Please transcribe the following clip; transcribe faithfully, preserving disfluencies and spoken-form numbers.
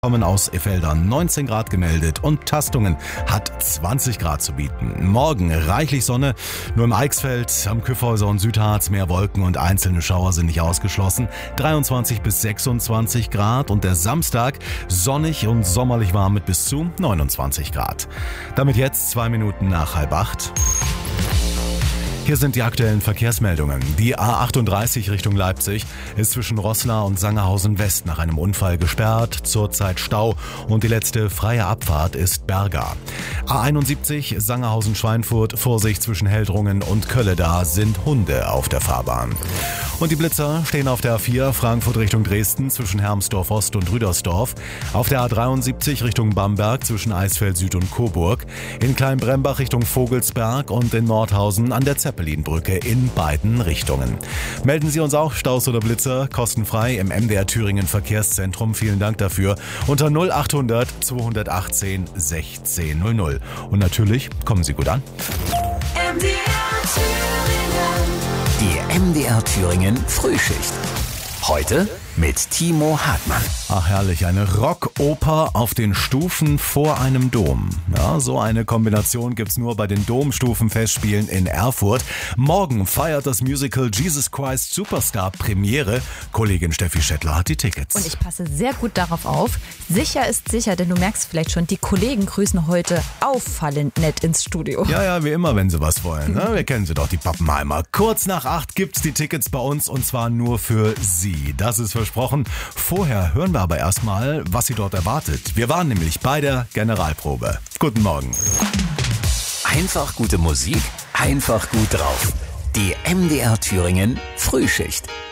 Kommen aus Effeldern, neunzehn Grad gemeldet und Tastungen hat zwanzig Grad zu bieten. Morgen reichlich Sonne, nur im Eichsfeld, am Kyffhäuser und Südharz mehr Wolken und einzelne Schauer sind nicht ausgeschlossen. dreiundzwanzig bis sechsundzwanzig Grad und der Samstag sonnig und sommerlich warm mit bis zu neunundzwanzig Grad. Damit jetzt zwei Minuten nach halb acht. Hier sind die aktuellen Verkehrsmeldungen. Die A achtunddreißig Richtung Leipzig ist zwischen Roßla und Sangerhausen West nach einem Unfall gesperrt, zurzeit Stau und die letzte freie Abfahrt ist Berga. A einundsiebzig Sangerhausen-Schweinfurt, Vorsicht zwischen Heldrungen und Kölleda sind Hunde auf der Fahrbahn. Und die Blitzer stehen auf der A vier Frankfurt Richtung Dresden zwischen Hermsdorf Ost und Rüdersdorf, auf der A dreiundsiebzig Richtung Bamberg zwischen Eisfeld Süd und Coburg, in Kleinbrembach Richtung Vogelsberg und in Nordhausen an der Zeppelinbrücke in beiden Richtungen. Melden Sie uns auch Staus oder Blitzer kostenfrei im M D R Thüringen Verkehrszentrum. Vielen Dank dafür unter null achthundert zweihundertachtzehn sechzehn null null. Und natürlich kommen Sie gut an. M D R Thüringen. Die M D R Thüringen Frühschicht. Heute mit Timo Hartmann. Ach herrlich, eine Rockoper auf den Stufen vor einem Dom. Ja, so eine Kombination gibt's nur bei den Domstufenfestspielen in Erfurt. Morgen feiert das Musical Jesus Christ Superstar Premiere. Kollegin Steffi Schettler hat die Tickets. Und ich passe sehr gut darauf auf. Sicher ist sicher, denn du merkst vielleicht schon, die Kollegen grüßen heute auffallend nett ins Studio. Ja, ja, wie immer, wenn sie was wollen. Ne? Wir kennen sie doch, die Pappenheimer. Kurz nach acht gibt's die Tickets bei uns und zwar nur für Sie. Das ist versprochen. Vorher hören wir aber erstmal, was Sie dort erwartet. Wir waren nämlich bei der Generalprobe. Guten Morgen. Einfach gute Musik, einfach gut drauf. Die M D R Thüringen Frühschicht.